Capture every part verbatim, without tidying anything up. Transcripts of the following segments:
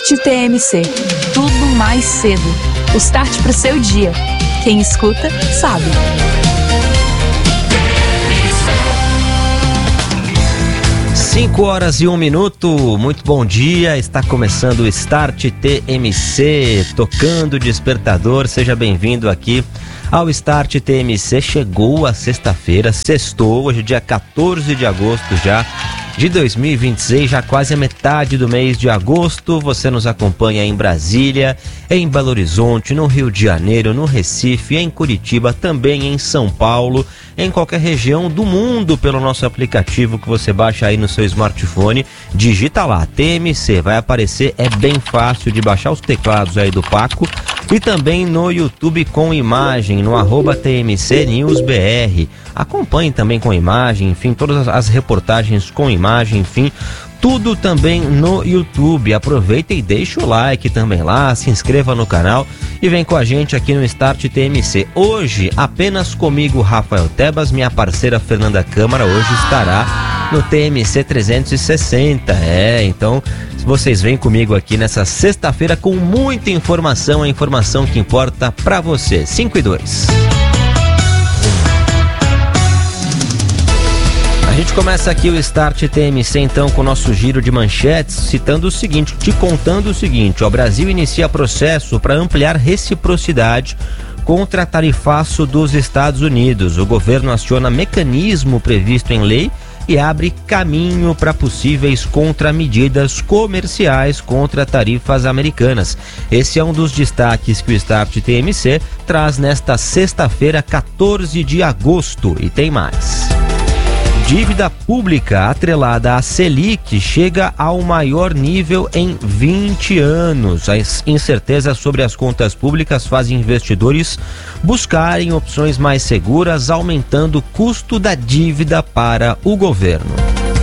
Start T M C. Tudo mais cedo. O start para o seu dia. Quem escuta, sabe. cinco horas e um minuto, muito bom dia, está começando o Start T M C, tocando o despertador, seja bem-vindo aqui ao Start T M C. Chegou a sexta-feira, sextou, hoje dia quatorze de agosto já de dois mil e vinte e seis, já quase a metade do mês de agosto. Você nos acompanha em Brasília, em Belo Horizonte, no Rio de Janeiro, no Recife, em Curitiba, também em São Paulo, em qualquer região do mundo pelo nosso aplicativo que você baixa aí no seu smartphone. Digita lá, T M C, vai aparecer, é bem fácil de baixar, os teclados aí do Paco. E também no YouTube com imagem, no arroba T M C News B R. Acompanhe também com imagem, enfim, todas as reportagens com imagem, enfim, tudo também no YouTube. Aproveita e deixa o like também lá, se inscreva no canal e vem com a gente aqui no Start T M C. Hoje, apenas comigo, Rafael Tebas, minha parceira Fernanda Câmara, hoje estará no T M C trezentos e sessenta. É, então vocês vêm comigo aqui nessa sexta-feira com muita informação, a informação que importa pra você. cinco e dois. A gente começa aqui o Start T M C então com o nosso giro de manchetes, citando o seguinte, te contando o seguinte: o Brasil inicia processo para ampliar reciprocidade contra tarifaço dos Estados Unidos. O governo aciona mecanismo previsto em lei e abre caminho para possíveis contramedidas comerciais contra tarifas americanas. Esse é um dos destaques que o Start T M C traz nesta sexta-feira, quatorze de agosto, e tem mais. Dívida pública atrelada à Selic chega ao maior nível em vinte anos. As incertezas sobre as contas públicas fazem investidores buscarem opções mais seguras, aumentando o custo da dívida para o governo.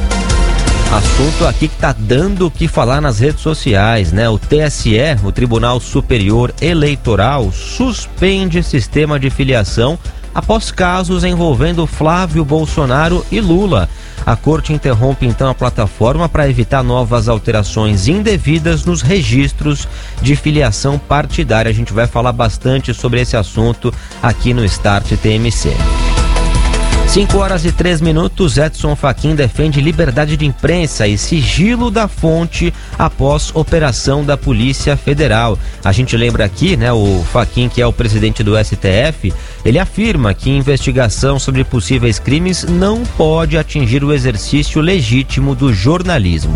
Assunto aqui que está dando o que falar nas redes sociais, né? O T S E, o Tribunal Superior Eleitoral, suspende sistema de filiação após casos envolvendo Flávio Bolsonaro e Lula. A corte interrompe então a plataforma para evitar novas alterações indevidas nos registros de filiação partidária. A gente vai falar bastante sobre esse assunto aqui no Start T M C. cinco horas e três minutos, Edson Fachin defende liberdade de imprensa e sigilo da fonte após operação da Polícia Federal. A gente lembra aqui, né, o Fachin, que é o presidente do S T F, ele afirma que investigação sobre possíveis crimes não pode atingir o exercício legítimo do jornalismo.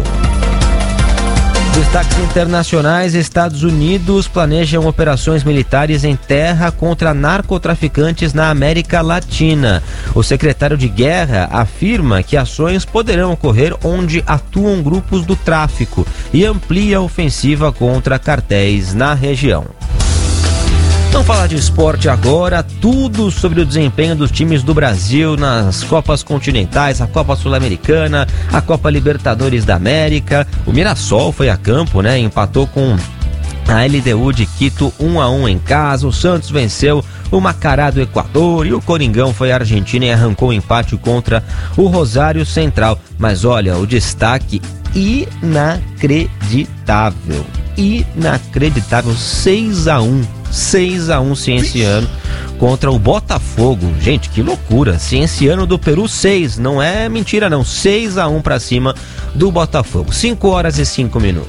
Destaques internacionais: Estados Unidos planejam operações militares em terra contra narcotraficantes na América Latina. O secretário de Guerra afirma que ações poderão ocorrer onde atuam grupos do tráfico e amplia a ofensiva contra cartéis na região. Vamos falar de esporte agora, tudo sobre o desempenho dos times do Brasil nas Copas Continentais, a Copa Sul-Americana, a Copa Libertadores da América. O Mirassol foi a campo, né? Empatou com a L D U de Quito um a um em casa. O Santos venceu o Macará do Equador e o Coringão foi à Argentina e arrancou o empate contra o Rosário Central. Mas olha, o destaque inacreditável, inacreditável, seis a um. seis a um Cienciano contra o Botafogo. Gente, que loucura. Cienciano do Peru seis, não é mentira não, seis a um pra cima do Botafogo. cinco horas e cinco minutos.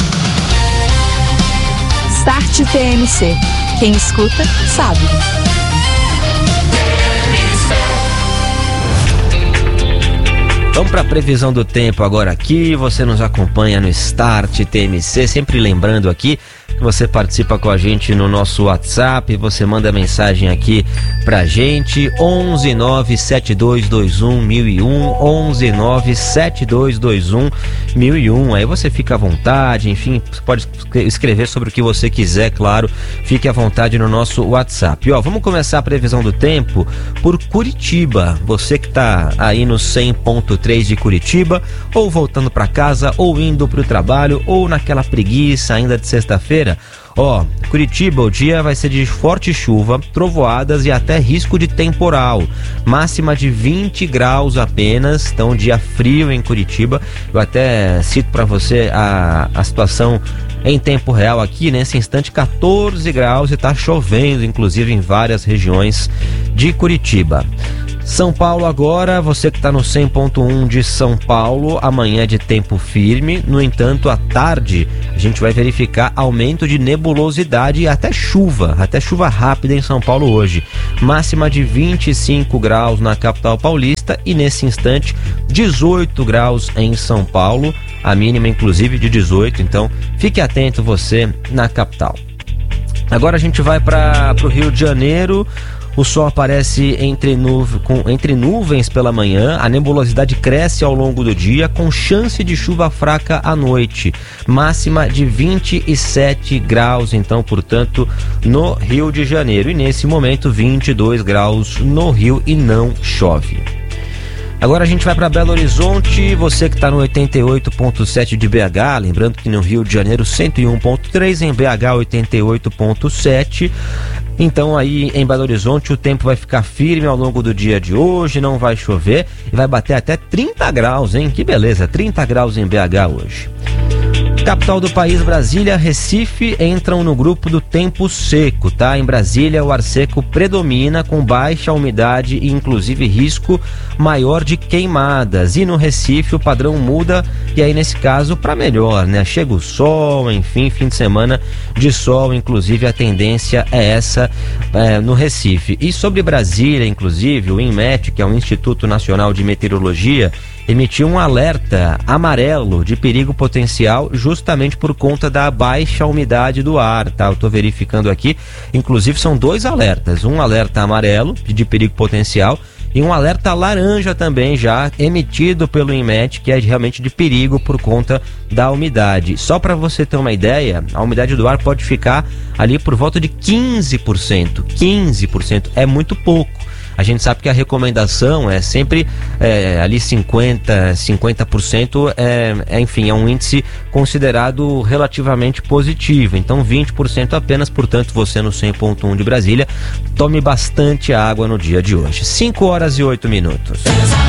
Start T M C. Quem escuta, sabe. Vamos para a previsão do tempo agora aqui. Você nos acompanha no Start T M C, sempre lembrando aqui que você participa com a gente no nosso WhatsApp, você manda mensagem aqui pra gente, onze nove sete dois dois um mil e um, onze nove sete dois dois um mil e um. Aí você fica à vontade, enfim, pode escrever sobre o que você quiser, claro, fique à vontade no nosso WhatsApp. E, ó, vamos começar a previsão do tempo por Curitiba. Você que tá aí no cem ponto três de Curitiba, ou voltando para casa, ou indo para o trabalho, ou naquela preguiça ainda de sexta-feira, quinta-feira. Ó, Curitiba, o dia vai ser de forte chuva, trovoadas e até risco de temporal. Máxima de vinte graus apenas, então dia frio em Curitiba. Eu até cito para você a, a situação em tempo real aqui, nesse instante, quatorze graus e tá chovendo, inclusive em várias regiões de Curitiba. São Paulo agora, você que está no cem ponto um de São Paulo, amanhã é de tempo firme, no entanto, à tarde a gente vai verificar aumento de nebulosidade e até chuva, até chuva rápida em São Paulo hoje. Máxima de vinte e cinco graus na capital paulista e nesse instante dezoito graus em São Paulo, a mínima inclusive de dezoito, então fique atento você na capital. Agora a gente vai para o Rio de Janeiro. O sol aparece entre, nuve, com, entre nuvens pela manhã, a nebulosidade cresce ao longo do dia, com chance de chuva fraca à noite. Máxima de vinte e sete graus, então, portanto, no Rio de Janeiro. E nesse momento, vinte e dois graus no Rio e não chove. Agora a gente vai para Belo Horizonte, você que está no oitenta e oito ponto sete de B H, lembrando que no Rio de Janeiro cento e um ponto três, em B H oitenta e oito ponto sete. Então aí em Belo Horizonte o tempo vai ficar firme ao longo do dia de hoje, não vai chover e vai bater até trinta graus, hein? Que beleza, trinta graus em B H hoje. Capital do país, Brasília, Recife entram no grupo do tempo seco, tá? Em Brasília o ar seco predomina com baixa umidade e inclusive risco maior de queimadas. E no Recife o padrão muda e aí nesse caso para melhor, né? Chega o sol, enfim, fim de semana de sol, inclusive a tendência é essa é, no Recife. E sobre Brasília, inclusive, o INMET, que é o Instituto Nacional de Meteorologia, emitiu um alerta amarelo de perigo potencial justamente por conta da baixa umidade do ar, tá? Eu tô verificando aqui, inclusive são dois alertas, um alerta amarelo de perigo potencial e um alerta laranja também já emitido pelo INMET, que é realmente de perigo por conta da umidade. Só para você ter uma ideia, a umidade do ar pode ficar ali por volta de quinze por cento, quinze por cento é muito pouco. A gente sabe que a recomendação é sempre é, ali cinquenta por cento, é, é, enfim, é um índice considerado relativamente positivo. Então vinte por cento apenas, portanto você no cem ponto um de Brasília, tome bastante água no dia de hoje. cinco horas e oito minutos.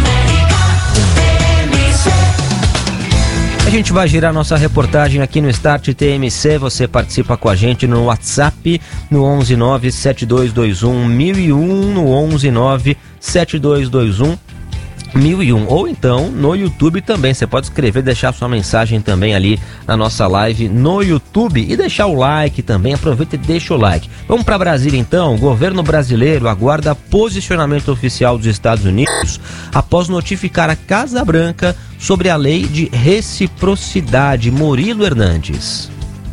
A gente vai girar nossa reportagem aqui no Start T M C, você participa com a gente no WhatsApp, no onze nove sete dois dois um mil e um, no onze nove sete dois dois um mil e um, ou então no YouTube também, você pode escrever, deixar sua mensagem também ali na nossa live no YouTube e deixar o like também, aproveita e deixa o like. Vamos para Brasília então. O governo brasileiro aguarda posicionamento oficial dos Estados Unidos após notificar a Casa Branca sobre a lei de reciprocidade. Murilo Hernandes.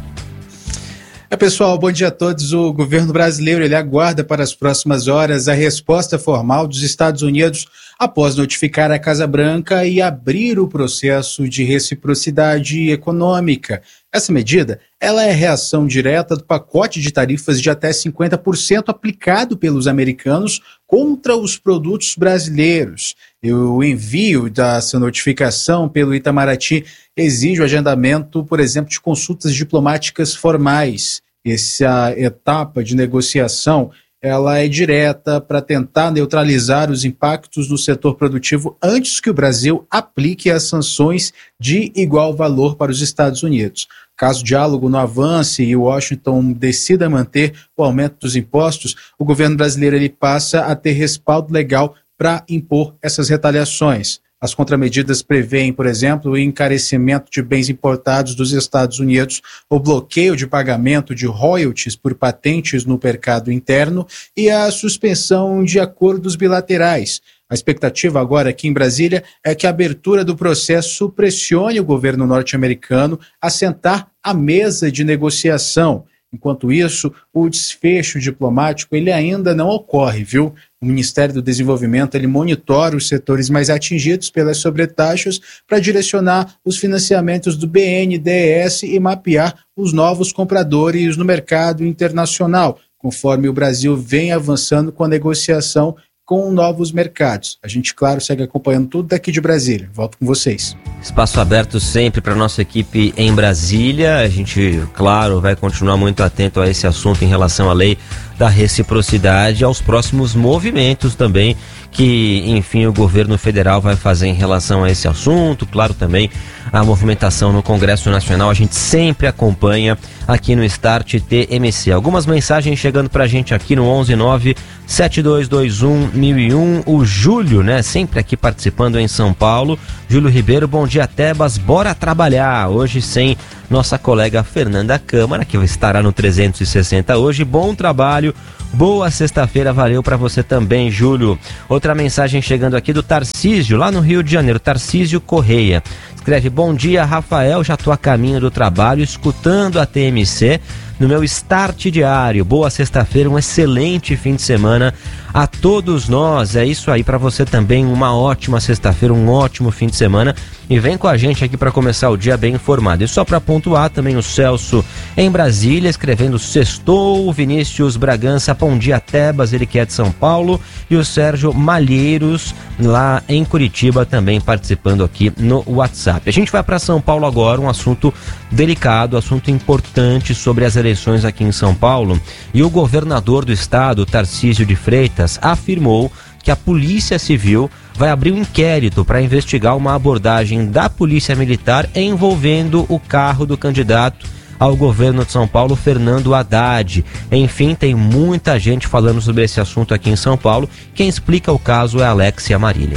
É, pessoal, bom dia a todos. O governo brasileiro ele aguarda para as próximas horas a resposta formal dos Estados Unidos após notificar a Casa Branca e abrir o processo de reciprocidade econômica. Essa medida ela é reação direta do pacote de tarifas de até cinquenta por cento aplicado pelos americanos contra os produtos brasileiros. E o envio dessa notificação pelo Itamaraty exige o agendamento, por exemplo, de consultas diplomáticas formais. Essa etapa de negociação ela é direta para tentar neutralizar os impactos no setor produtivo antes que o Brasil aplique as sanções de igual valor para os Estados Unidos. Caso o diálogo não avance e Washington decida manter o aumento dos impostos, o governo brasileiro ele passa a ter respaldo legal para impor essas retaliações. As contramedidas prevêem, por exemplo, o encarecimento de bens importados dos Estados Unidos, o bloqueio de pagamento de royalties por patentes no mercado interno e a suspensão de acordos bilaterais. A expectativa agora aqui em Brasília é que a abertura do processo pressione o governo norte-americano a sentar à mesa de negociação. Enquanto isso, o desfecho diplomático ele ainda não ocorre, viu? O Ministério do Desenvolvimento ele monitora os setores mais atingidos pelas sobretaxas para direcionar os financiamentos do B N D E S e mapear os novos compradores no mercado internacional, conforme o Brasil vem avançando com a negociação com novos mercados. A gente, claro, segue acompanhando tudo daqui de Brasília. Volto com vocês. Espaço aberto sempre para nossa equipe em Brasília. A gente, claro, vai continuar muito atento a esse assunto em relação à lei da reciprocidade, aos próximos movimentos também que, enfim, o governo federal vai fazer em relação a esse assunto. Claro, também a movimentação no Congresso Nacional, a gente sempre acompanha aqui no Start T M C. Algumas mensagens chegando pra gente aqui no onze nove sete dois dois um mil e um. O Júlio, né, sempre aqui participando em São Paulo. Júlio Ribeiro, bom dia, Tebas, bora trabalhar. Hoje sem nossa colega Fernanda Câmara, que estará no trezentos e sessenta hoje. Bom trabalho, boa sexta-feira, valeu pra você também, Júlio. Outra mensagem chegando aqui do Tarcísio, lá no Rio de Janeiro, Tarcísio Correia. Escreve, bom dia, Rafael, já tô a caminho do trabalho, escutando a T M C no meu Start diário. Boa sexta-feira, um excelente fim de semana a todos nós. É isso aí para você também, uma ótima sexta-feira, um ótimo fim de semana. E vem com a gente aqui para começar o dia bem informado. E só para pontuar também o Celso em Brasília, escrevendo sextou, Vinícius Bragança, bom dia, Tebas, ele que é de São Paulo, e o Sérgio Malheiros lá em Curitiba também participando aqui no WhatsApp. A gente vai para São Paulo agora, um assunto delicado, assunto importante sobre as eleições aqui em São Paulo, e o governador do estado, Tarcísio de Freitas, afirmou que a Polícia Civil vai abrir um inquérito para investigar uma abordagem da Polícia Militar envolvendo o carro do candidato ao governo de São Paulo, Fernando Haddad. Enfim, tem muita gente falando sobre esse assunto aqui em São Paulo. Quem explica o caso é a Alexia Marília.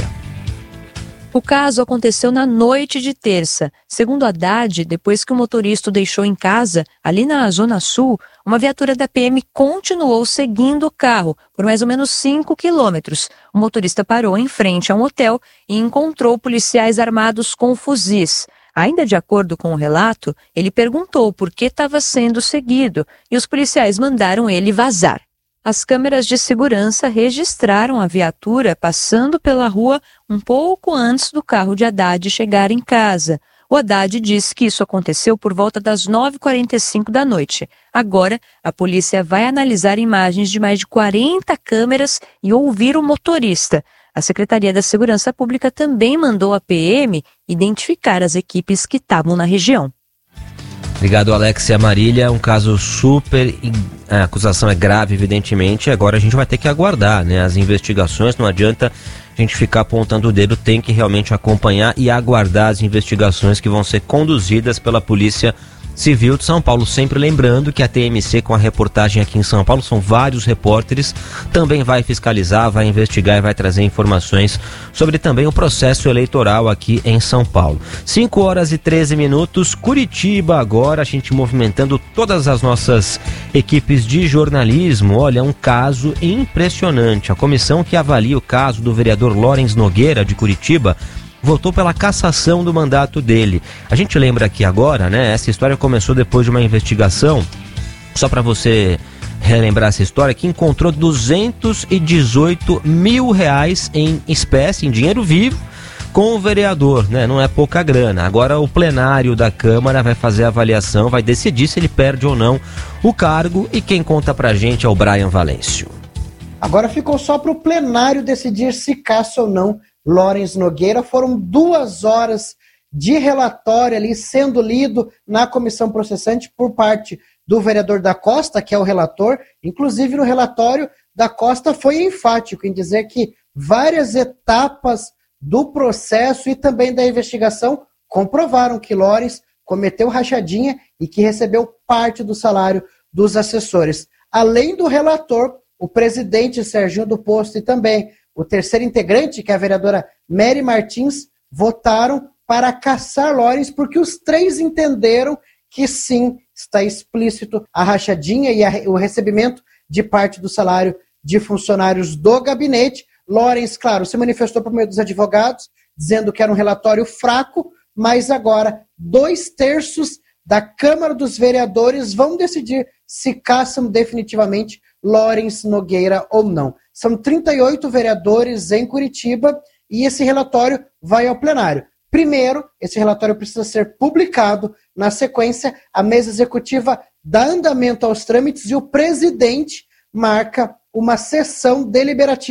O caso aconteceu na noite de terça. Segundo Haddad, depois que o motorista o deixou em casa, ali na Zona Sul, uma viatura da P M continuou seguindo o carro por mais ou menos cinco quilômetros. O motorista parou em frente a um hotel e encontrou policiais armados com fuzis. Ainda de acordo com o relato, ele perguntou por que estava sendo seguido e os policiais mandaram ele vazar. As câmeras de segurança registraram a viatura passando pela rua um pouco antes do carro de Haddad chegar em casa. O Haddad disse que isso aconteceu por volta das nove e quarenta e cinco da noite. Agora, a polícia vai analisar imagens de mais de quarenta câmeras e ouvir o motorista. A Secretaria da Segurança Pública também mandou a P M identificar as equipes que estavam na região. Obrigado, Alexia Marília. Um caso super... A acusação é grave, evidentemente. Agora a gente vai ter que aguardar, né, as investigações. Não adianta a gente ficar apontando o dedo. Tem que realmente acompanhar e aguardar as investigações que vão ser conduzidas pela Polícia Civil de São Paulo. Sempre lembrando que a T M C, com a reportagem aqui em São Paulo, são vários repórteres, também vai fiscalizar, vai investigar e vai trazer informações sobre também o processo eleitoral aqui em São Paulo. cinco horas e treze minutos, Curitiba agora, a gente movimentando todas as nossas equipes de jornalismo. Olha, um caso impressionante. A comissão que avalia o caso do vereador Lawrence Nogueira, de Curitiba, votou pela cassação do mandato dele. A gente lembra aqui agora, né? Essa história começou depois de uma investigação, só para você relembrar essa história, que encontrou duzentos e dezoito mil reais em espécie, em dinheiro vivo, com o vereador, né? Não é pouca grana. Agora o plenário da Câmara vai fazer a avaliação, vai decidir se ele perde ou não o cargo, e quem conta pra gente é o Brian Valêncio. Agora ficou só para o plenário decidir se caça ou não Lawrence Nogueira. Foram duas horas de relatório ali sendo lido na comissão processante por parte do vereador da Costa, que é o relator. Inclusive, no relatório, da Costa foi enfático em dizer que várias etapas do processo e também da investigação comprovaram que Lawrence cometeu rachadinha e que recebeu parte do salário dos assessores. Além do relator, o presidente Serginho do Posto e também o terceiro integrante, que é a vereadora Mary Martins, votaram para caçar Lawrence, porque os três entenderam que sim, está explícito a rachadinha e a, o recebimento de parte do salário de funcionários do gabinete. Lawrence, claro, se manifestou por meio dos advogados, dizendo que era um relatório fraco, mas agora dois terços da Câmara dos Vereadores vão decidir se caçam definitivamente Lawrence Nogueira ou não. São trinta e oito vereadores em Curitiba e esse relatório vai ao plenário. Primeiro, esse relatório precisa ser publicado. Na sequência, a mesa executiva dá andamento aos trâmites e o presidente marca uma sessão deliberativa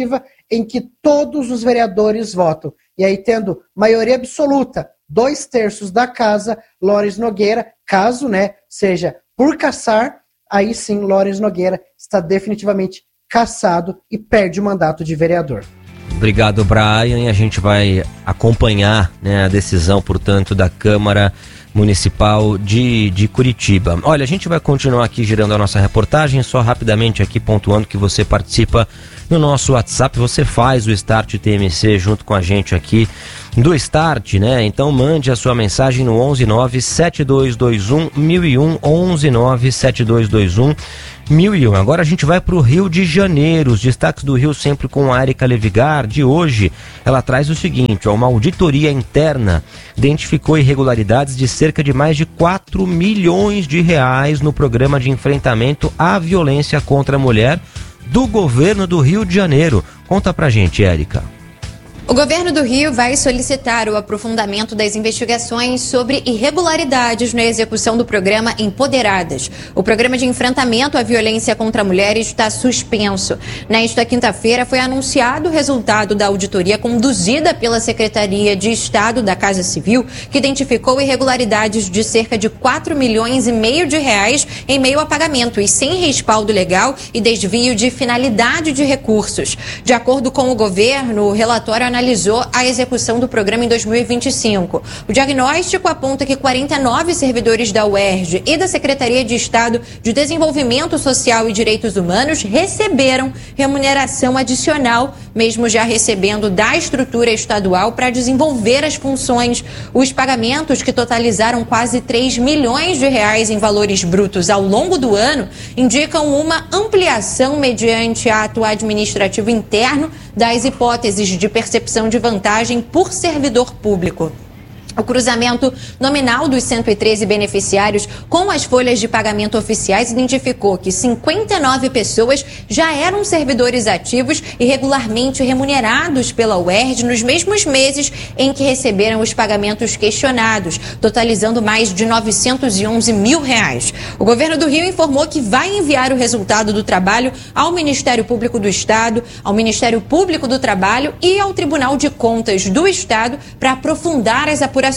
em que todos os vereadores votam. E aí, tendo maioria absoluta, dois terços da casa, Lores Nogueira, caso, né, seja por caçar, aí sim Lores Nogueira está definitivamente cassado e perde o mandato de vereador. Obrigado, Brian, e a gente vai acompanhar, né, a decisão, portanto, da Câmara Municipal de, de Curitiba. Olha, a gente vai continuar aqui girando a nossa reportagem, só rapidamente aqui pontuando que você participa no nosso WhatsApp, você faz o Start T M C junto com a gente aqui do Start, né? Então mande a sua mensagem no onze nove sete dois dois um mil e um, onze nove sete dois dois um mil e um. Agora a gente vai para o Rio de Janeiro, os destaques do Rio sempre com a Érica Levigar. De hoje, ela traz o seguinte: ó, uma auditoria interna identificou irregularidades de cerca de mais de quatro milhões de reais no programa de enfrentamento à violência contra a mulher do governo do Rio de Janeiro. Conta pra gente, Érica. O governo do Rio vai solicitar o aprofundamento das investigações sobre irregularidades na execução do programa Empoderadas. O programa de enfrentamento à violência contra mulheres está suspenso. Nesta quinta-feira foi anunciado o resultado da auditoria conduzida pela Secretaria de Estado da Casa Civil, que identificou irregularidades de cerca de quatro milhões e meio de reais em meio a pagamentos sem respaldo legal e desvio de finalidade de recursos. De acordo com o governo, o relatório analisou a execução do programa em dois mil e vinte e cinco. O diagnóstico aponta que quarenta e nove servidores da U E R J e da Secretaria de Estado de Desenvolvimento Social e Direitos Humanos receberam remuneração adicional, mesmo já recebendo da estrutura estadual para desenvolver as funções. Os pagamentos, que totalizaram quase três milhões de reais em valores brutos ao longo do ano, indicam uma ampliação mediante ato administrativo interno das hipóteses de percepção de vantagem por servidor público. O cruzamento nominal dos cento e treze beneficiários com as folhas de pagamento oficiais identificou que cinquenta e nove pessoas já eram servidores ativos e regularmente remunerados pela U E R J nos mesmos meses em que receberam os pagamentos questionados, totalizando mais de novecentos e onze mil reais. O governo do Rio informou que vai enviar o resultado do trabalho ao Ministério Público do Estado, ao Ministério Público do Trabalho e ao Tribunal de Contas do Estado para aprofundar as apurações.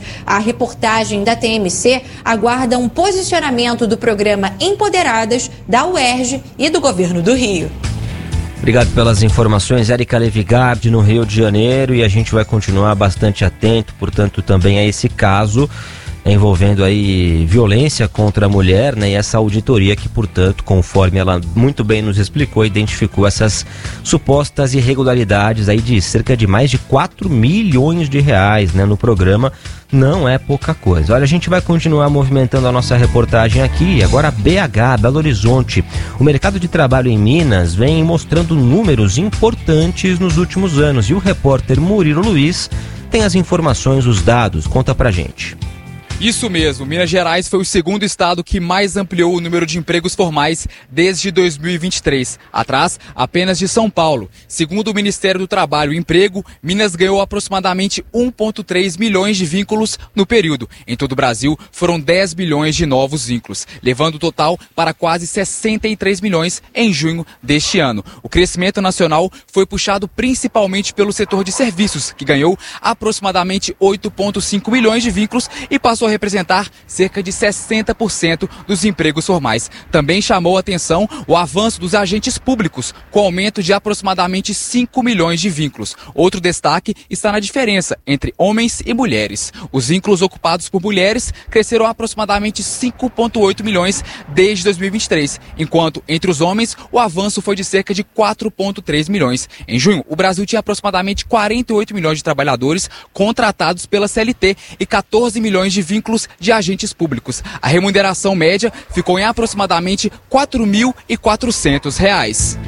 A reportagem da T M C aguarda um posicionamento do programa Empoderadas, da U E R J e do Governo do Rio. Obrigado pelas informações, Érica Levigardi, no Rio de Janeiro, e a gente vai continuar bastante atento, portanto, também a esse caso envolvendo aí violência contra a mulher, né? E essa auditoria que, portanto, conforme ela muito bem nos explicou, identificou essas supostas irregularidades aí de cerca de mais de quatro milhões de reais, né? No programa. Não é pouca coisa. Olha, a gente vai continuar movimentando a nossa reportagem aqui. Agora, B H, Belo Horizonte. O mercado de trabalho em Minas vem mostrando números importantes nos últimos anos. E o repórter Murilo Luiz tem as informações, os dados. Conta pra gente. Isso mesmo, Minas Gerais foi o segundo estado que mais ampliou o número de empregos formais desde dois mil e vinte e três, atrás apenas de São Paulo. Segundo o Ministério do Trabalho e Emprego, Minas ganhou aproximadamente um vírgula três milhões de vínculos no período. Em todo o Brasil, foram dez milhões de novos vínculos, levando o total para quase sessenta e três milhões em junho deste ano. O crescimento nacional foi puxado principalmente pelo setor de serviços, que ganhou aproximadamente oito vírgula cinco milhões de vínculos e passou a representar cerca de sessenta por cento dos empregos formais. Também chamou a atenção o avanço dos agentes públicos, com aumento de aproximadamente cinco milhões de vínculos. Outro destaque está na diferença entre homens e mulheres. Os vínculos ocupados por mulheres cresceram aproximadamente cinco vírgula oito milhões desde dois mil e vinte e três, enquanto entre os homens o avanço foi de cerca de quatro vírgula três milhões. Em junho, o Brasil tinha aproximadamente quarenta e oito milhões de trabalhadores contratados pela C L T e quatorze milhões de vínculos de agentes públicos. A remuneração média ficou em aproximadamente quatro mil e quatrocentos reais.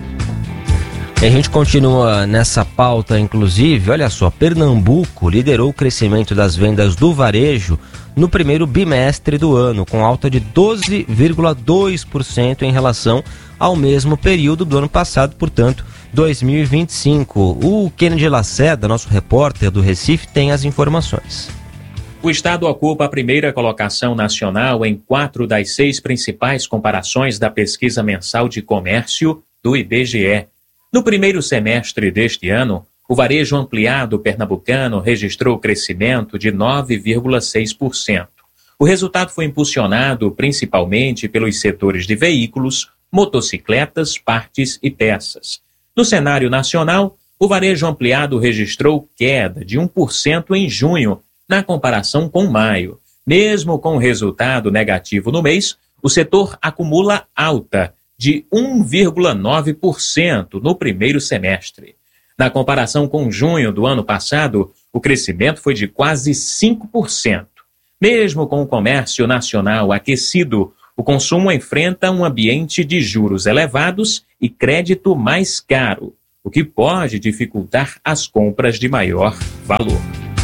E a gente continua nessa pauta, inclusive, olha só, Pernambuco liderou o crescimento das vendas do varejo no primeiro bimestre do ano, com alta de doze vírgula dois por cento em relação ao mesmo período do ano passado, portanto, dois mil e vinte e cinco. O Kennedy Lacerda, nosso repórter do Recife, tem as informações. O estado ocupa a primeira colocação nacional em quatro das seis principais comparações da pesquisa mensal de comércio do I B G E. No primeiro semestre deste ano, o varejo ampliado pernambucano registrou crescimento de nove vírgula seis por cento. O resultado foi impulsionado principalmente pelos setores de veículos, motocicletas, partes e peças. No cenário nacional, o varejo ampliado registrou queda de um por cento em junho, na comparação com maio. Mesmo com o resultado negativo no mês, o setor acumula alta de um vírgula nove por cento no primeiro semestre. Na comparação com junho do ano passado, o crescimento foi de quase cinco por cento. Mesmo com o comércio nacional aquecido, o consumo enfrenta um ambiente de juros elevados e crédito mais caro, o que pode dificultar as compras de maior valor.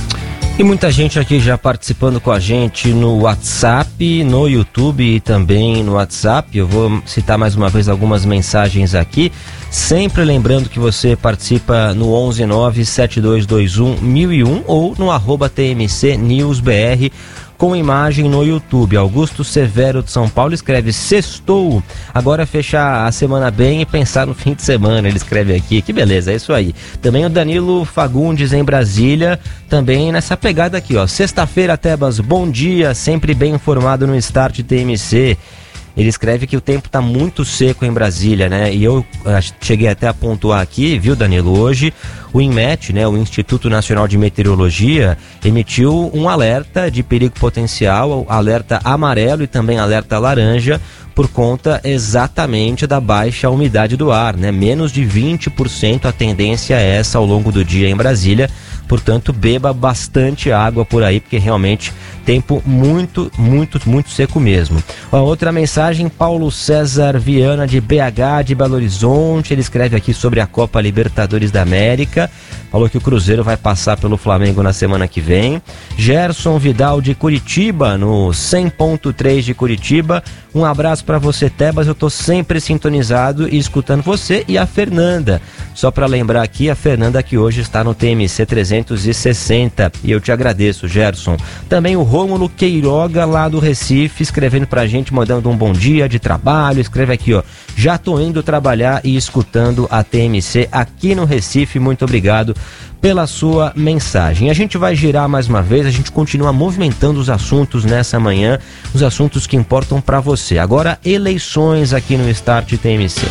E muita gente aqui já participando com a gente no WhatsApp, no YouTube e também no WhatsApp. Eu vou citar mais uma vez algumas mensagens aqui. Sempre lembrando que você participa no onze nove sete dois dois um mil e um ou no arroba T M C News B R com imagem no YouTube. Augusto Severo de São Paulo escreve: sextou, agora fechar a semana bem e pensar no fim de semana. Ele escreve aqui, que beleza, é isso aí. Também o Danilo Fagundes em Brasília, também nessa pegada aqui, ó. Sexta-feira, Tebas, bom dia, sempre bem informado no Start T M C. Ele escreve que o tempo está muito seco em Brasília, né? E eu cheguei até a pontuar aqui, viu, Danilo? Hoje o INMET, né, o Instituto Nacional de Meteorologia, emitiu um alerta de perigo potencial, alerta amarelo e também alerta laranja, por conta exatamente da baixa umidade do ar, né? Menos de vinte por cento a tendência é essa ao longo do dia em Brasília. Portanto, beba bastante água por aí, porque realmente tempo muito, muito, muito seco mesmo. A outra mensagem, Paulo César Viana de B H, de Belo Horizonte, ele escreve aqui sobre a Copa Libertadores da América, falou que o Cruzeiro vai passar pelo Flamengo na semana que vem. Gerson Vidal de Curitiba, no cem ponto três de Curitiba, um abraço para você, Tebas, eu tô sempre sintonizado e escutando você e a Fernanda. Só para lembrar aqui, a Fernanda que hoje está no T M C trezentos e sessenta, e eu te agradeço, Gerson. Também o Rômulo Queiroga, lá do Recife, escrevendo pra gente, mandando um bom dia de trabalho, escreve aqui, ó, já tô indo trabalhar e escutando a T M C aqui no Recife, muito obrigado pela sua mensagem. A gente vai girar mais uma vez, a gente continua movimentando os assuntos nessa manhã, os assuntos que importam para você. Agora, eleições aqui no Start T M C.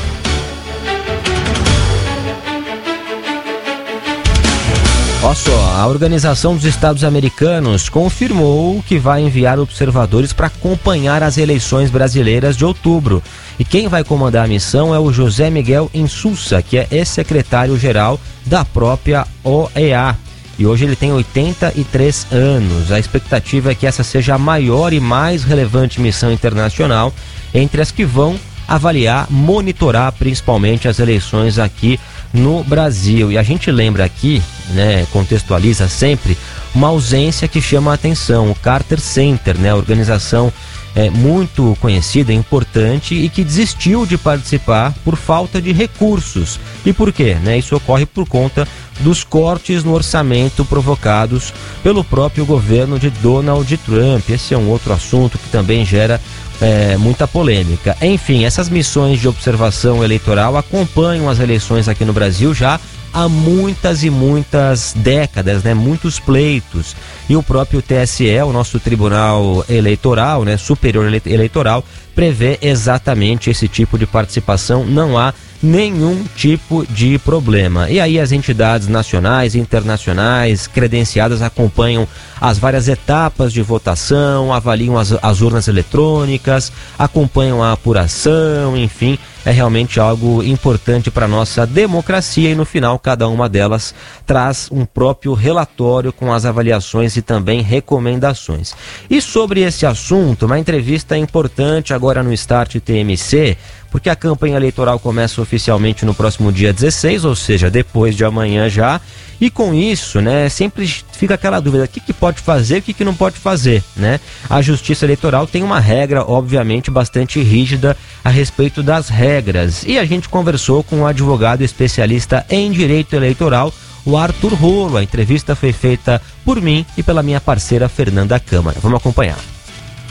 Olha só, a Organização dos Estados Americanos confirmou que vai enviar observadores para acompanhar as eleições brasileiras de outubro. E quem vai comandar a missão é o José Miguel Insulza, que é ex-secretário-geral da própria O E A. E hoje ele tem oitenta e três anos. A expectativa é que essa seja a maior e mais relevante missão internacional entre as que vão avaliar, monitorar principalmente as eleições aqui no Brasil. E a gente lembra aqui, né, contextualiza sempre, uma ausência que chama a atenção, o Carter Center, né, a organização é, muito conhecida, importante e que desistiu de participar por falta de recursos. E por quê? Né? Isso ocorre por conta dos cortes no orçamento provocados pelo próprio governo de Donald Trump. Esse é um outro assunto que também gera É, muita polêmica. Enfim, essas missões de observação eleitoral acompanham as eleições aqui no Brasil já há muitas e muitas décadas, né? Muitos pleitos. E o próprio T S E, o nosso Tribunal Eleitoral, né? Superior Eleitoral, prevê exatamente esse tipo de participação. Não há nenhum tipo de problema. E aí as entidades nacionais e internacionais credenciadas acompanham as várias etapas de votação, avaliam as, as urnas eletrônicas, acompanham a apuração, enfim, é realmente algo importante para a nossa democracia e no final cada uma delas traz um próprio relatório com as avaliações e também recomendações. E sobre esse assunto, uma entrevista importante agora no Start T M C, porque a campanha eleitoral começa oficialmente no próximo dia dezesseis, ou seja, depois de amanhã já, e com isso, né, sempre fica aquela dúvida, o que, que pode fazer e o que, que não pode fazer, né? A Justiça Eleitoral tem uma regra, obviamente, bastante rígida a respeito das regras, e a gente conversou com um advogado especialista em direito eleitoral, o Arthur Rolo. A entrevista foi feita por mim e pela minha parceira Fernanda Câmara. Vamos acompanhar.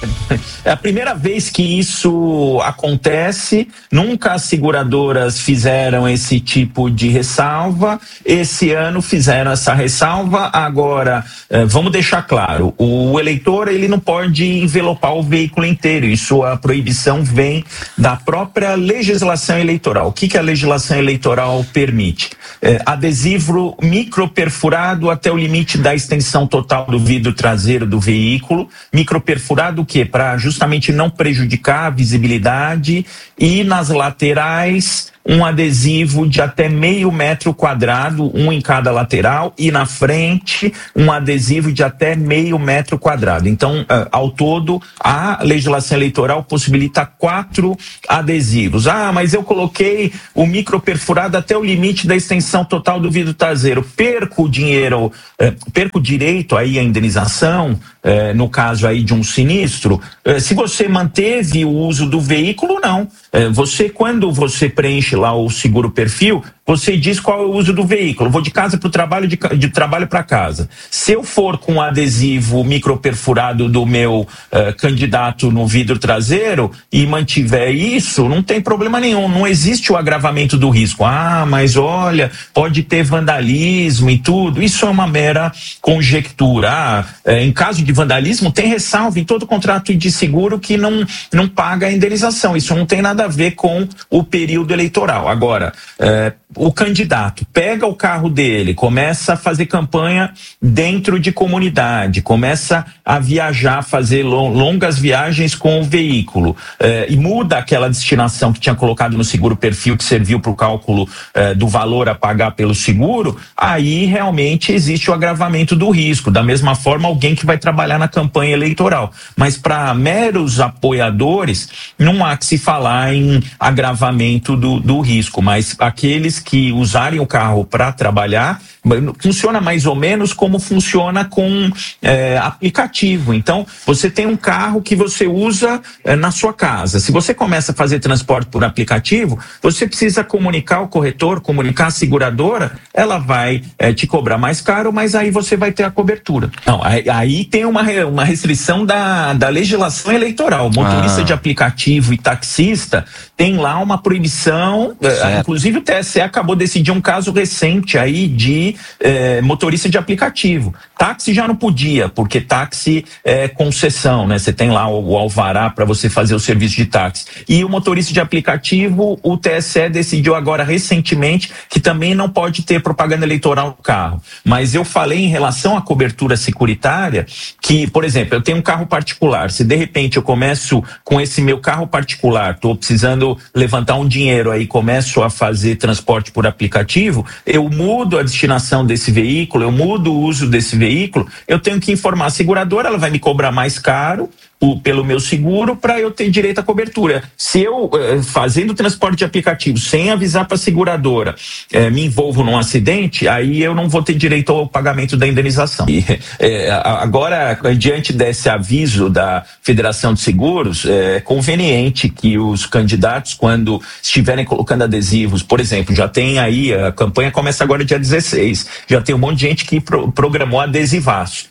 É a primeira vez que isso acontece, nunca as seguradoras fizeram esse tipo de ressalva, esse ano fizeram essa ressalva. Agora, vamos deixar claro, o eleitor ele não pode envelopar o veículo inteiro, isso a proibição vem da própria legislação eleitoral. O que, que a legislação eleitoral permite? É, adesivo microperfurado até o limite da extensão total do vidro traseiro do veículo, microperfurado o quê? Para justamente não prejudicar a visibilidade, e nas laterais um adesivo de até meio metro quadrado, um em cada lateral, e na frente um adesivo de até meio metro quadrado. Então, ao todo, a legislação eleitoral possibilita quatro adesivos. Ah, mas eu coloquei o microperfurado até o limite da extensão total do vidro traseiro. Perco o dinheiro, eh, perco o direito aí à indenização, eh, no caso aí de um sinistro. Eh, se você manteve o uso do veículo, não. Eh, você, quando você preenche lá o seguro perfil, você diz qual é o uso do veículo. Vou de casa para o trabalho, de, de trabalho para casa. Se eu for com adesivo microperfurado do meu uh, candidato no vidro traseiro e mantiver isso, não tem problema nenhum. Não existe o agravamento do risco. Ah, mas olha, pode ter vandalismo e tudo. Isso é uma mera conjectura. Ah, é, em caso de vandalismo, tem ressalva em todo contrato de seguro que não, não paga a indenização. Isso não tem nada a ver com o período eleitoral. Agora, é, o candidato pega o carro dele, começa a fazer campanha dentro de comunidade, começa a viajar, fazer longas viagens com o veículo, eh, e muda aquela destinação que tinha colocado no seguro perfil, que serviu para o cálculo eh, do valor a pagar pelo seguro, aí realmente existe o agravamento do risco. Da mesma forma, alguém que vai trabalhar na campanha eleitoral. Mas para meros apoiadores, não há que se falar em agravamento do, do risco, mas aqueles que usarem o carro para trabalhar, funciona mais ou menos como funciona com é, aplicativo. Então, você tem um carro que você usa é, na sua casa. Se você começa a fazer transporte por aplicativo, você precisa comunicar ao corretor, comunicar à seguradora, ela vai é, te cobrar mais caro, mas aí você vai ter a cobertura. Não, aí, aí tem uma, uma restrição da, da legislação eleitoral. Motorista ah. de aplicativo e taxista tem lá uma proibição, é, inclusive o T S E acabou de decidir um caso recente aí de eh, motorista de aplicativo. Táxi já não podia, porque táxi é concessão, né? Você tem lá o, o alvará para você fazer o serviço de táxi. E o motorista de aplicativo, o T S E decidiu agora recentemente que também não pode ter propaganda eleitoral no carro. Mas eu falei em relação à cobertura securitária que, por exemplo, eu tenho um carro particular. Se de repente eu começo com esse meu carro particular, estou precisando levantar um dinheiro aí, começo a fazer transporte por aplicativo, eu mudo a destinação desse veículo, eu mudo o uso desse veículo, eu tenho que informar a seguradora, ela vai me cobrar mais caro o, pelo meu seguro para eu ter direito à cobertura. Se eu, eh, fazendo transporte de aplicativo, sem avisar para a seguradora, eh, me envolvo num acidente, aí eu não vou ter direito ao pagamento da indenização. E, eh, agora, diante desse aviso da Federação de Seguros, é conveniente que os candidatos, quando estiverem colocando adesivos, por exemplo, já tem aí, a campanha começa agora dia dezesseis, já tem um monte de gente que pro, programou adesivaço.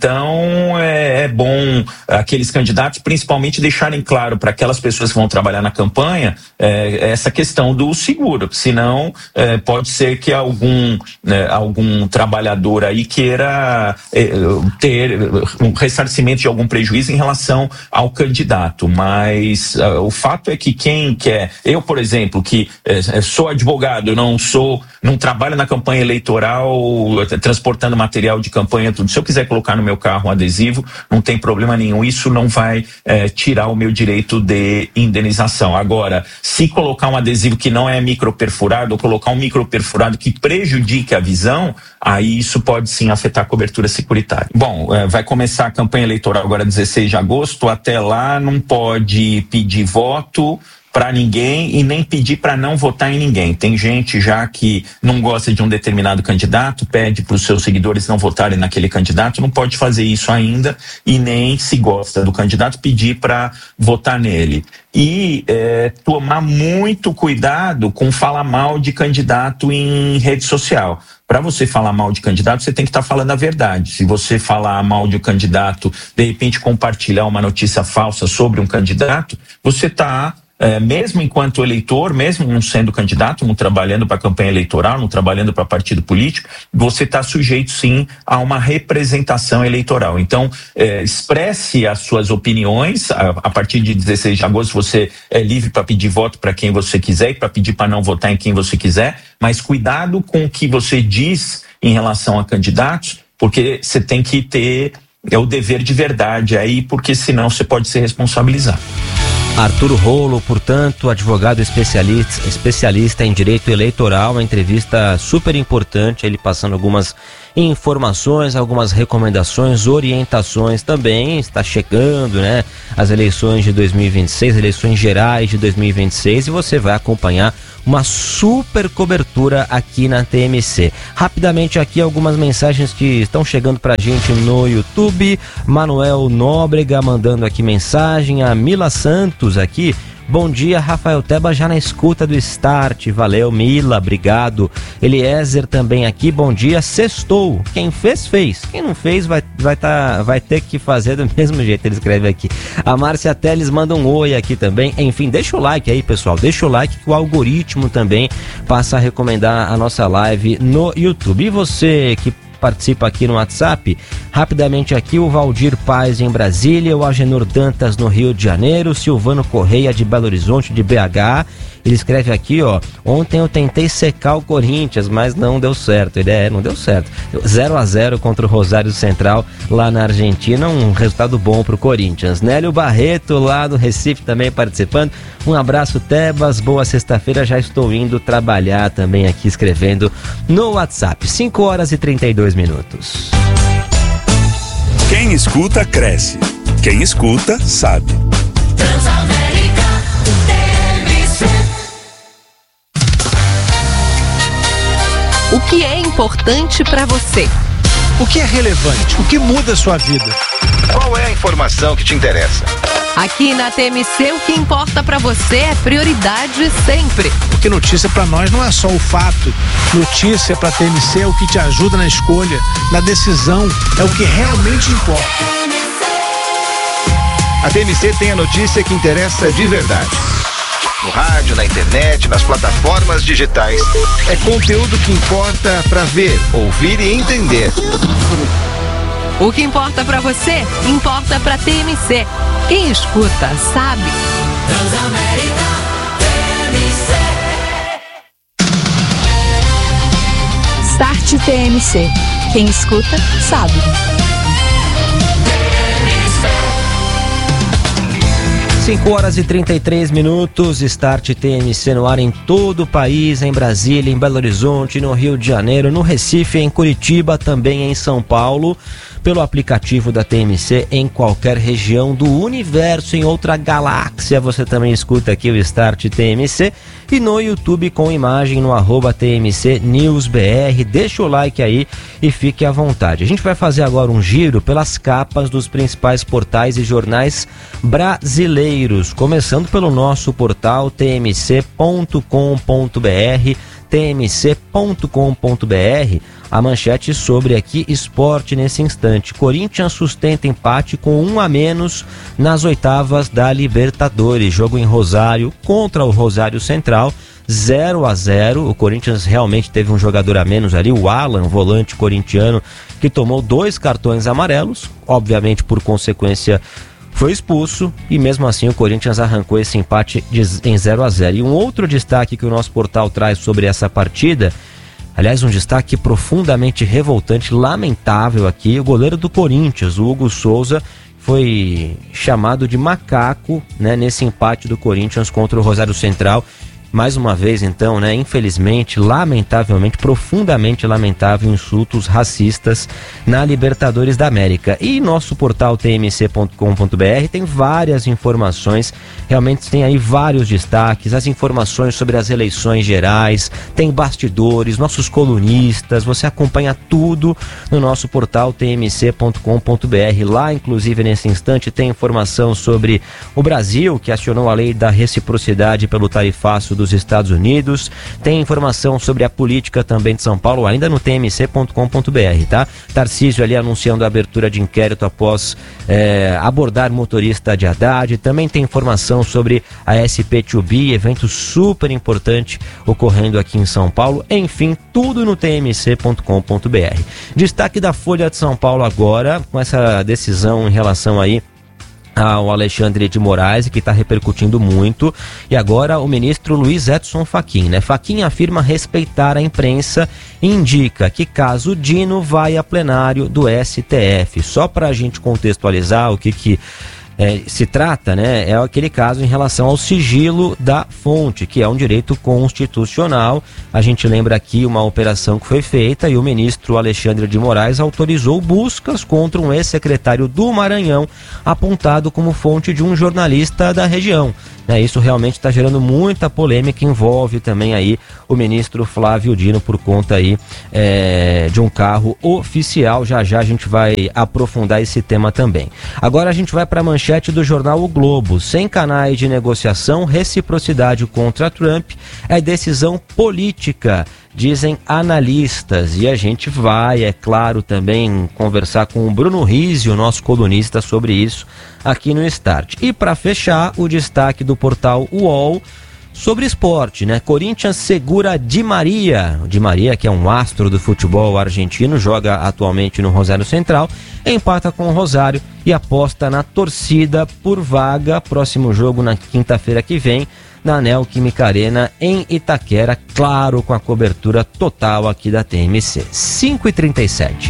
Então é, é bom aqueles candidatos principalmente deixarem claro para aquelas pessoas que vão trabalhar na campanha é, essa questão do seguro, senão é, pode ser que algum, é, algum trabalhador aí queira é, ter um ressarcimento de algum prejuízo em relação ao candidato, mas uh, o fato é que quem quer, eu por exemplo, que é, sou advogado, não sou, não trabalho na campanha eleitoral transportando material de campanha, tudo, se eu quiser colocar no meu carro um adesivo, não tem problema nenhum, isso não vai é, tirar o meu direito de indenização. Agora, se colocar um adesivo que não é microperfurado ou colocar um microperfurado que prejudique a visão, aí isso pode sim afetar a cobertura securitária. Bom, é, vai começar a campanha eleitoral agora dezesseis de agosto, até lá não pode pedir voto para ninguém e nem pedir para não votar em ninguém. Tem gente já que não gosta de um determinado candidato, pede para os seus seguidores não votarem naquele candidato, não pode fazer isso ainda, e nem, se gosta do candidato, pedir para votar nele. E é, tomar muito cuidado com falar mal de candidato em rede social. Para você falar mal de candidato, você tem que estar tá falando a verdade. Se você falar mal de um candidato, de repente compartilhar uma notícia falsa sobre um candidato, você está... É, mesmo enquanto eleitor, mesmo não sendo candidato, não trabalhando para campanha eleitoral, não trabalhando para partido político, você está sujeito sim a uma representação eleitoral. Então, é, expresse as suas opiniões. A, a partir de dezesseis de agosto você é livre para pedir voto para quem você quiser e para pedir para não votar em quem você quiser, mas cuidado com o que você diz em relação a candidatos, porque você tem que ter é, o dever de verdade aí, porque senão você pode ser responsabilizado. Arthur Rolo, portanto, advogado especialista, especialista em direito eleitoral, uma entrevista super importante, ele passando algumas informações, algumas recomendações, orientações também. Está chegando, né, as eleições de dois mil e vinte e seis, eleições gerais de dois mil e vinte e seis, e você vai acompanhar uma super cobertura aqui na T M C. Rapidamente aqui algumas mensagens que estão chegando pra gente no YouTube. Manuel Nóbrega mandando aqui mensagem, a Mila Santos aqui. Bom dia, Rafael Teba, já na escuta do Start. Valeu, Mila, obrigado. Eliezer também aqui, bom dia, sextou. Quem fez, fez. Quem não fez, vai, vai, tá, vai ter que fazer do mesmo jeito, ele escreve aqui. A Márcia Teles manda um oi aqui também. Enfim, deixa o like aí, pessoal. Deixa o like que o algoritmo também passa a recomendar a nossa live no YouTube. E você que participa aqui no WhatsApp, rapidamente aqui o Valdir Paz em Brasília, o Agenor Dantas no Rio de Janeiro, Silvano Correia de Belo Horizonte, de B H, ele escreve aqui, ó, ontem eu tentei secar o Corinthians, mas não deu certo, ele é, não deu certo, zero a zero contra o Rosário Central lá na Argentina, um resultado bom pro Corinthians. Nélio Barreto lá do Recife também participando, um abraço Tebas, boa sexta-feira, já estou indo trabalhar também aqui escrevendo no WhatsApp, cinco horas e trinta e dois minutos. Quem escuta, cresce. Quem escuta, sabe. Transamérica T M C. O que é importante para você? O que é relevante? O que muda a sua vida? Qual é a informação que te interessa? Aqui na T M C, o que importa pra você é prioridade sempre. Porque notícia pra nós não é só o fato. Notícia pra T M C é o que te ajuda na escolha, na decisão, é o que realmente importa. A T M C tem a notícia que interessa de verdade. No rádio, na internet, nas plataformas digitais. É conteúdo que importa pra ver, ouvir e entender. O que importa pra você, importa pra T M C. Quem escuta, sabe. Transamérica T M C. Start T M C. Quem escuta, sabe. cinco horas e trinta e três minutos, Start T M C no ar em todo o país, em Brasília, em Belo Horizonte, no Rio de Janeiro, no Recife, em Curitiba, também em São Paulo, pelo aplicativo da T M C em qualquer região do universo, em outra galáxia, você também escuta aqui o Start T M C e no YouTube com imagem no arroba T M C News B R, deixa o like aí e fique à vontade. A gente vai fazer agora um giro pelas capas dos principais portais e jornais brasileiros, começando pelo nosso portal t m c ponto com ponto b r, t m c ponto com ponto b r, a manchete sobre aqui esporte nesse instante. Corinthians sustenta empate com um a menos nas oitavas da Libertadores, jogo em Rosário contra o Rosário Central, zero a zero, o Corinthians realmente teve um jogador a menos ali, o Alan, volante corintiano, que tomou dois cartões amarelos, obviamente por consequência foi expulso e mesmo assim o Corinthians arrancou esse empate de, em zero a zero. E um outro destaque que o nosso portal traz sobre essa partida, aliás, um destaque profundamente revoltante, lamentável aqui, o goleiro do Corinthians, o Hugo Souza, foi chamado de macaco, né, nesse empate do Corinthians contra o Rosário Central, mais uma vez, então, né, infelizmente, lamentavelmente, profundamente lamentável, insultos racistas na Libertadores da América. E nosso portal t m c ponto com ponto b r tem várias informações, realmente tem aí vários destaques, as informações sobre as eleições gerais, tem bastidores, nossos colunistas, você acompanha tudo no nosso portal t m c ponto com ponto b r. Lá, inclusive, nesse instante, tem informação sobre o Brasil, que acionou a lei da reciprocidade pelo tarifaço dos Estados Unidos. Tem informação sobre a política também de São Paulo, ainda no t m c ponto com ponto b r, tá? Tarcísio ali anunciando a abertura de inquérito após é, abordar motorista de Haddad. Também tem informação sobre a S P dois B, evento super importante ocorrendo aqui em São Paulo. Enfim, tudo no t m c ponto com ponto b r. Destaque da Folha de São Paulo agora, com essa decisão em relação aí ao Alexandre de Moraes, que está repercutindo muito, e agora o ministro Luiz Edson Fachin, né? Fachin afirma respeitar a imprensa e indica que caso Dino vai a plenário do S T F. Só para a gente contextualizar o que que É, se trata, né, é aquele caso em relação ao sigilo da fonte, que é um direito constitucional. A gente lembra aqui uma operação que foi feita e o ministro Alexandre de Moraes autorizou buscas contra um ex-secretário do Maranhão, apontado como fonte de um jornalista da região. É, isso realmente está gerando muita polêmica, envolve também aí o ministro Flávio Dino por conta aí é, de um carro oficial. Já já a gente vai aprofundar esse tema também. Agora a gente vai para a manchete do jornal O Globo. Sem canais de negociação, reciprocidade contra Trump é decisão política, dizem analistas. E a gente vai, é claro, também conversar com o Bruno Rizzi, o nosso colunista, sobre isso aqui no Start. E para fechar, o destaque do portal U O L sobre esporte, né? Corinthians segura Di Maria. Di Maria, que é um astro do futebol argentino, joga atualmente no Rosário Central, empata com o Rosário e aposta na torcida por vaga. Próximo jogo na quinta-feira que vem, na Neoquímica Arena, em Itaquera, claro, com a cobertura total aqui da T M C. cinco e trinta e sete.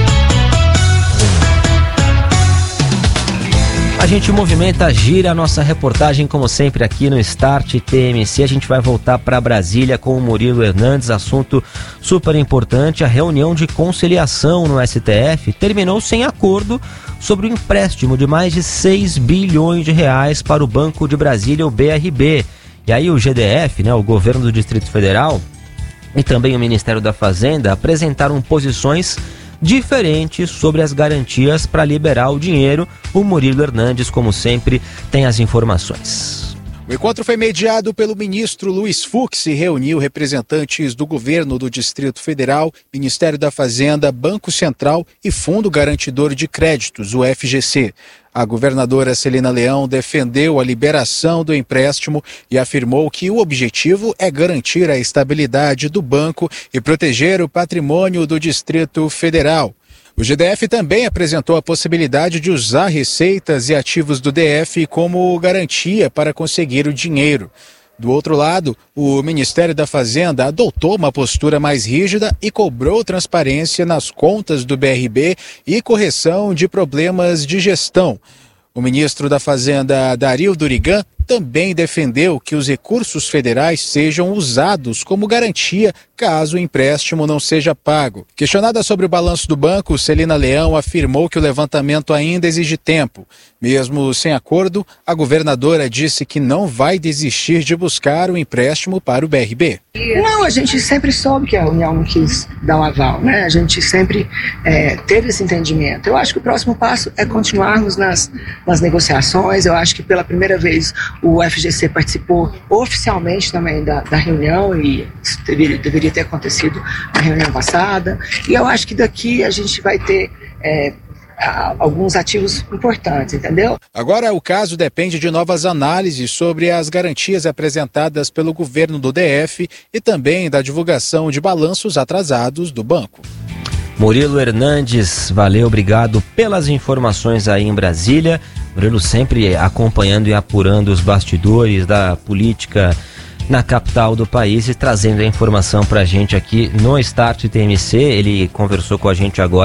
A gente movimenta, gira a nossa reportagem, como sempre, aqui no Start T M C. A gente vai voltar para Brasília com o Murilo Hernandes, assunto super importante. A reunião de conciliação no S T F terminou sem acordo sobre o empréstimo de mais de seis bilhões de reais para o Banco de Brasília, o B R B. E aí o G D F, né, o governo do Distrito Federal, e também o Ministério da Fazenda apresentaram posições diferentes sobre as garantias para liberar o dinheiro. O Murilo Hernandes, como sempre, tem as informações. O encontro foi mediado pelo ministro Luiz Fux e reuniu representantes do governo do Distrito Federal, Ministério da Fazenda, Banco Central e Fundo Garantidor de Créditos, o F G C. A governadora Celina Leão defendeu a liberação do empréstimo e afirmou que o objetivo é garantir a estabilidade do banco e proteger o patrimônio do Distrito Federal. O G D F também apresentou a possibilidade de usar receitas e ativos do D F como garantia para conseguir o dinheiro. Do outro lado, o Ministério da Fazenda adotou uma postura mais rígida e cobrou transparência nas contas do B R B e correção de problemas de gestão. O ministro da Fazenda, Dario Durigan, também defendeu que os recursos federais sejam usados como garantia caso o empréstimo não seja pago. Questionada sobre o balanço do banco, Celina Leão afirmou que o levantamento ainda exige tempo. Mesmo sem acordo, a governadora disse que não vai desistir de buscar o empréstimo para o B R B. Não, a gente sempre soube que a União não quis dar um aval, né? A gente sempre é, teve esse entendimento. Eu acho que o próximo passo é continuarmos nas, nas negociações. Eu acho que pela primeira vez o F G C participou oficialmente também da, da reunião e isso deveria, deveria ter acontecido na reunião passada. E eu acho que daqui a gente vai ter é, alguns ativos importantes, entendeu? Agora o caso depende de novas análises sobre as garantias apresentadas pelo governo do D F e também da divulgação de balanços atrasados do banco. Murilo Hernandes, valeu, obrigado pelas informações aí em Brasília. Murilo sempre acompanhando e apurando os bastidores da política na capital do país e trazendo a informação pra gente aqui no Start T M C. Ele conversou com a gente agora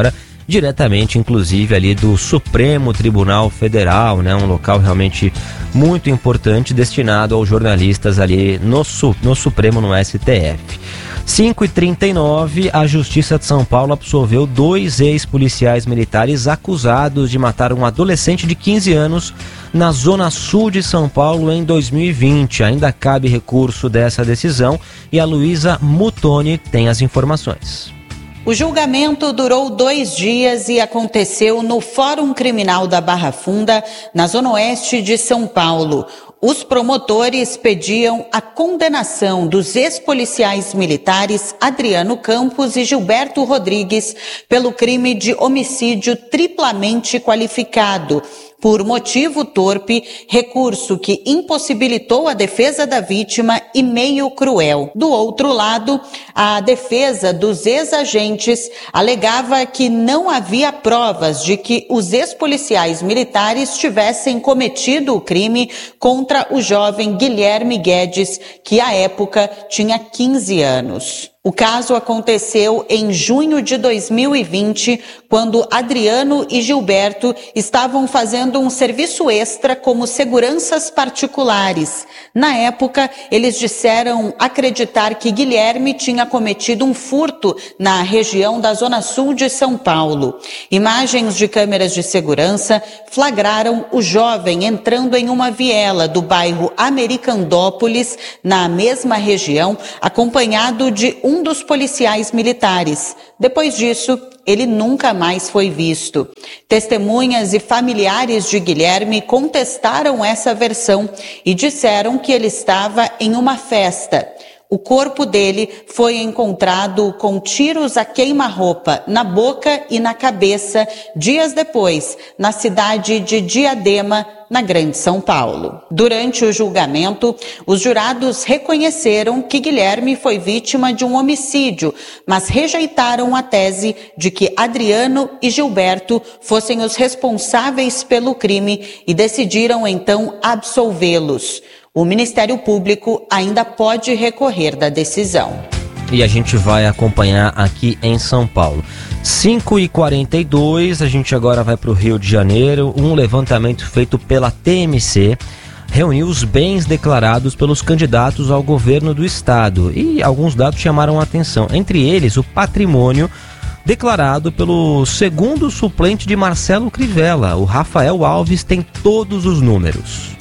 diretamente, inclusive, ali do Supremo Tribunal Federal, né? Um local realmente muito importante, destinado aos jornalistas ali no, no Supremo, no S T F. cinco e trinta e nove, a Justiça de São Paulo absolveu dois ex-policiais militares acusados de matar um adolescente de quinze anos na Zona Sul de São Paulo em dois mil e vinte. Ainda cabe recurso dessa decisão e a Luísa Mutoni tem as informações. O julgamento durou dois dias e aconteceu no Fórum Criminal da Barra Funda, na Zona Oeste de São Paulo. Os promotores pediam a condenação dos ex-policiais militares Adriano Campos e Gilberto Rodrigues pelo crime de homicídio triplamente qualificado, por motivo torpe, recurso que impossibilitou a defesa da vítima e meio cruel. Do outro lado, a defesa dos ex-agentes alegava que não havia provas de que os ex-policiais militares tivessem cometido o crime contra o jovem Guilherme Guedes, que à época tinha quinze anos. O caso aconteceu em junho de dois mil e vinte, quando Adriano e Gilberto estavam fazendo um serviço extra como seguranças particulares. Na época, eles disseram acreditar que Guilherme tinha cometido um furto na região da Zona Sul de São Paulo. Imagens de câmeras de segurança flagraram o jovem entrando em uma viela do bairro Americandópolis, na mesma região, acompanhado de um um dos policiais militares. Depois disso, ele nunca mais foi visto. Testemunhas e familiares de Guilherme contestaram essa versão e disseram que ele estava em uma festa. O corpo dele foi encontrado com tiros a queima-roupa na boca e na cabeça dias depois, na cidade de Diadema, na Grande São Paulo. Durante o julgamento, os jurados reconheceram que Guilherme foi vítima de um homicídio, mas rejeitaram a tese de que Adriano e Gilberto fossem os responsáveis pelo crime e decidiram então absolvê-los. O Ministério Público ainda pode recorrer da decisão. E a gente vai acompanhar aqui em São Paulo. cinco e quarenta e dois, a gente agora vai para o Rio de Janeiro. Um levantamento feito pela T M C reuniu os bens declarados pelos candidatos ao governo do estado. E alguns dados chamaram a atenção. Entre eles, o patrimônio declarado pelo segundo suplente de Marcelo Crivella. O Rafael Alves tem todos os números.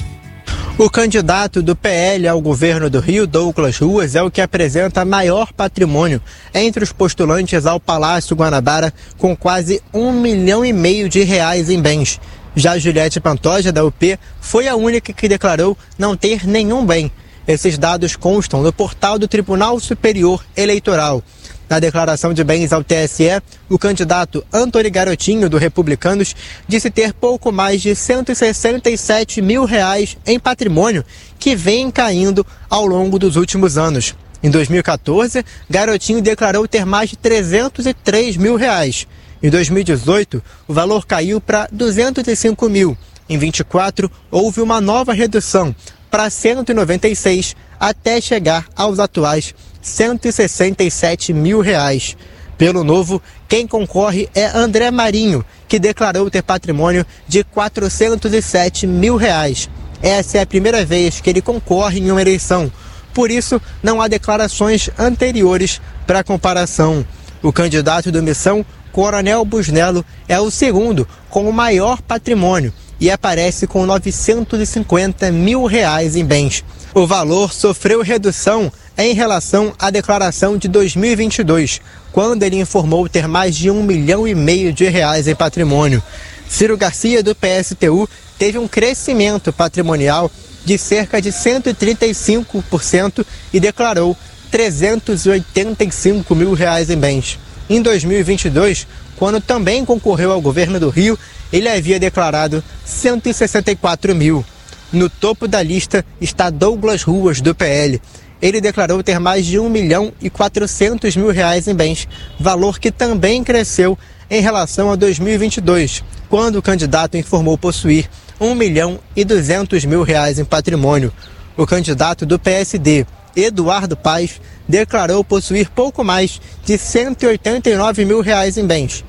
O candidato do P L ao governo do Rio, Douglas Ruas, é o que apresenta maior patrimônio entre os postulantes ao Palácio Guanabara, com quase um milhão e meio de reais em bens. Já Juliette Pantoja, da U P, foi a única que declarou não ter nenhum bem. Esses dados constam no portal do Tribunal Superior Eleitoral. Na declaração de bens ao T S E, o candidato Antony Garotinho, do Republicanos, disse ter pouco mais de cento e sessenta e sete mil reais em patrimônio, que vem caindo ao longo dos últimos anos. Em dois mil e quatorze, Garotinho declarou ter mais de trezentos e três mil reais. Em dois mil e dezoito, o valor caiu para duzentos e cinco mil. Em vinte e quatro, houve uma nova redução para cento e noventa e seis, até chegar aos atuais cento e sessenta e sete mil reais. Pelo Novo, quem concorre é André Marinho, que declarou ter patrimônio de quatrocentos e sete mil reais. Essa é a primeira vez que ele concorre em uma eleição. Por isso, não há declarações anteriores para comparação. O candidato do Missão, Coronel Busnello, é o segundo com o maior patrimônio e aparece com novecentos e cinquenta mil reais em bens. O valor sofreu redução em relação à declaração de dois mil e vinte e dois, quando ele informou ter mais de um milhão e meio de reais em patrimônio. Ciro Garcia, do P S T U, teve um crescimento patrimonial de cerca de cento e trinta e cinco por cento e declarou trezentos e oitenta e cinco mil reais em bens. Em dois mil e vinte e dois, quando também concorreu ao governo do Rio, ele havia declarado cento e sessenta e quatro mil. No topo da lista está Douglas Ruas, do P L. Ele declarou ter mais de um milhão e quatrocentos mil reais em bens, valor que também cresceu em relação a dois mil e vinte e dois, quando o candidato informou possuir um milhão e duzentos mil reais em patrimônio. O candidato do P S D, Eduardo Paes, declarou possuir pouco mais de cento e oitenta e nove mil reais em bens.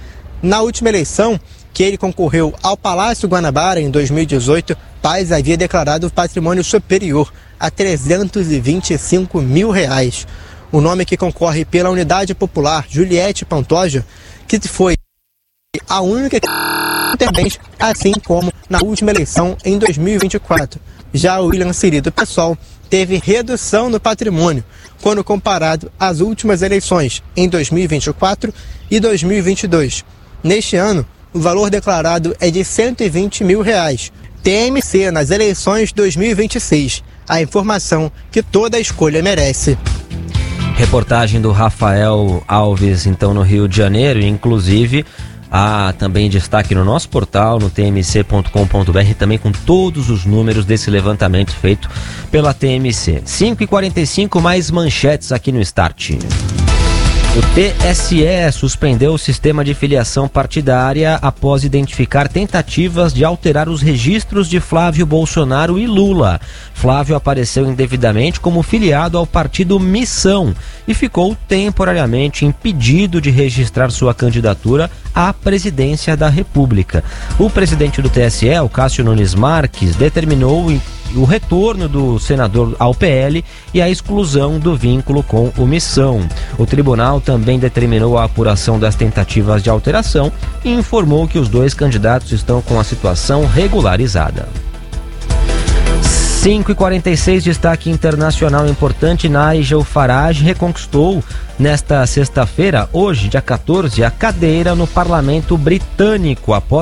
Na última eleição, que ele concorreu ao Palácio Guanabara em dois mil e dezoito, Paes havia declarado patrimônio superior a trezentos e vinte e cinco mil reais. O nome que concorre pela Unidade Popular, Juliette Pantoja, que foi a única que intervém, assim como na última eleição em dois mil e vinte e quatro. Já o William Siri do PSOL teve redução no patrimônio quando comparado às últimas eleições em dois mil e vinte e quatro e dois mil e vinte e dois. Neste ano, o valor declarado é de cento e vinte mil reais. T M C nas eleições dois mil e vinte e seis. A informação que toda escolha merece. Reportagem do Rafael Alves, então, no Rio de Janeiro, inclusive há também destaque no nosso portal, no t m c ponto com ponto b r, também com todos os números desse levantamento feito pela T M C. cinco e quarenta e cinco, mais manchetes aqui no Start. O T S E suspendeu o sistema de filiação partidária após identificar tentativas de alterar os registros de Flávio Bolsonaro e Lula. Flávio apareceu indevidamente como filiado ao partido Missão e ficou temporariamente impedido de registrar sua candidatura à presidência da República. O presidente do T S E, o Cássio Nunes Marques, determinou o retorno do senador ao P L e a exclusão do vínculo com o Missão. O tribunal também determinou a apuração das tentativas de alteração e informou que os dois candidatos estão com a situação regularizada. cinco e quarenta e seis, destaque internacional importante. Nigel Farage reconquistou nesta sexta-feira, hoje, dia quatorze, a cadeira no parlamento britânico após